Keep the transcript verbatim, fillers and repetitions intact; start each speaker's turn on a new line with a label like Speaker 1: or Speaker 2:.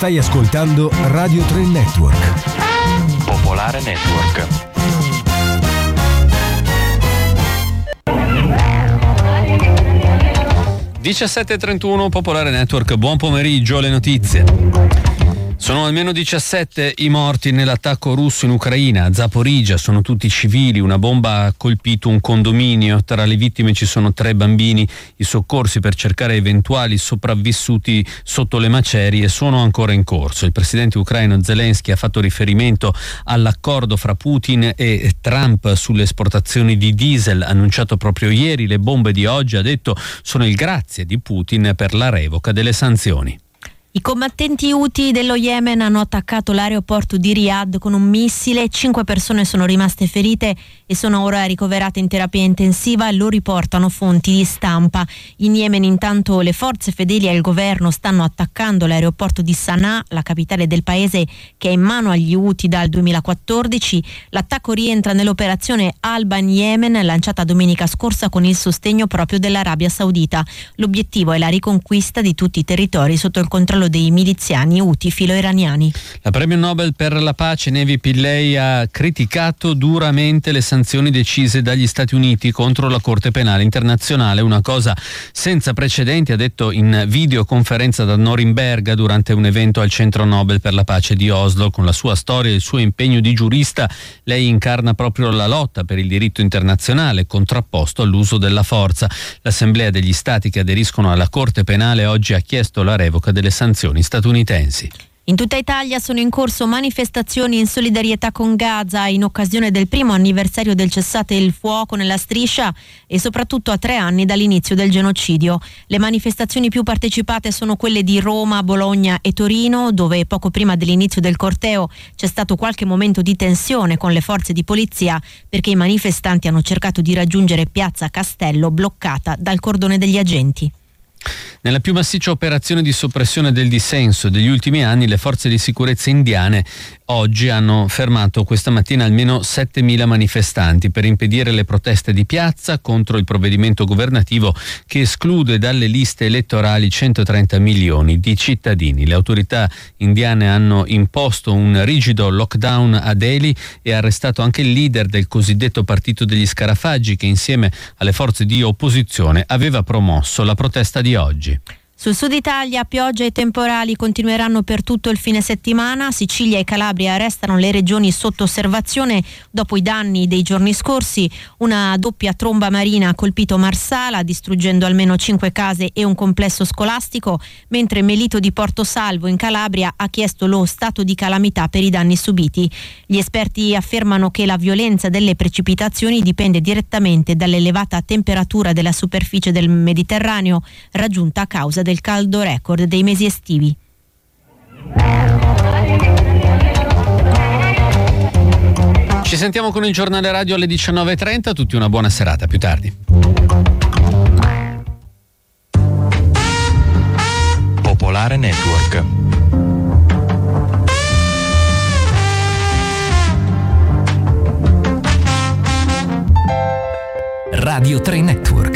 Speaker 1: Stai ascoltando Radio tre Network.
Speaker 2: Popolare Network.
Speaker 3: diciassette e trentuno, Popolare Network, buon pomeriggio, le notizie. Sono almeno diciassette i morti nell'attacco russo in Ucraina. A Zaporizhzhia sono tutti civili, una bomba ha colpito un condominio, tra le vittime ci sono tre bambini. I soccorsi per cercare eventuali sopravvissuti sotto le macerie sono ancora in corso. Il presidente ucraino Zelensky ha fatto riferimento all'accordo fra Putin e Trump sulle esportazioni di diesel annunciato proprio ieri. Le bombe di oggi, ha detto, sono il grazie di Putin per la revoca delle sanzioni.
Speaker 4: I combattenti Houthi dello Yemen hanno attaccato l'aeroporto di Riyadh con un missile, cinque persone sono rimaste ferite e sono ora ricoverate in terapia intensiva, lo riportano fonti di stampa. In Yemen intanto le forze fedeli al governo stanno attaccando l'aeroporto di Sana'a, la capitale del paese che è in mano agli Houthi dal duemilaquattordici. L'attacco rientra nell'operazione Alba in Yemen, lanciata domenica scorsa con il sostegno proprio dell'Arabia Saudita. L'obiettivo è la riconquista di tutti i territori sotto il controllo dei miliziani Houthi filo-iraniani.
Speaker 3: La premio Nobel per la pace Nevi Pillay ha criticato duramente le sanzioni decise dagli Stati Uniti contro la Corte Penale Internazionale, una cosa senza precedenti, ha detto in videoconferenza da Norimberga durante un evento al Centro Nobel per la pace di Oslo. Con la sua storia e il suo impegno di giurista, lei incarna proprio la lotta per il diritto internazionale contrapposto all'uso della forza. L'Assemblea degli Stati che aderiscono alla Corte Penale oggi ha chiesto la revoca delle sanzioni statunitensi.
Speaker 4: In tutta Italia sono in corso manifestazioni in solidarietà con Gaza in occasione del primo anniversario del cessate il fuoco nella striscia e soprattutto a tre anni dall'inizio del genocidio. Le manifestazioni più partecipate sono quelle di Roma, Bologna e Torino, dove poco prima dell'inizio del corteo c'è stato qualche momento di tensione con le forze di polizia perché i manifestanti hanno cercato di raggiungere Piazza Castello bloccata dal cordone degli agenti.
Speaker 3: Nella più massiccia operazione di soppressione del dissenso degli ultimi anni, le forze di sicurezza indiane oggi hanno fermato questa mattina almeno settemila manifestanti per impedire le proteste di piazza contro il provvedimento governativo che esclude dalle liste elettorali centotrenta milioni di cittadini. Le autorità indiane hanno imposto un rigido lockdown a Delhi e arrestato anche il leader del cosiddetto partito degli scarafaggi che insieme alle forze di opposizione aveva promosso la protesta di oggi.
Speaker 4: Sul sud Italia piogge e temporali continueranno per tutto il fine settimana. Sicilia e Calabria restano le regioni sotto osservazione dopo i danni dei giorni scorsi. Una doppia tromba marina ha colpito Marsala, distruggendo almeno cinque case e un complesso scolastico, mentre Melito di Porto Salvo in Calabria ha chiesto lo stato di calamità per i danni subiti. Gli esperti affermano che la violenza delle precipitazioni dipende direttamente dall'elevata temperatura della superficie del Mediterraneo raggiunta a causa del caldo record dei mesi estivi.
Speaker 3: Ci sentiamo con il giornale radio alle diciannove e trenta, tutti una buona serata, più tardi.
Speaker 2: Popolare Network.
Speaker 1: Radio tre Network.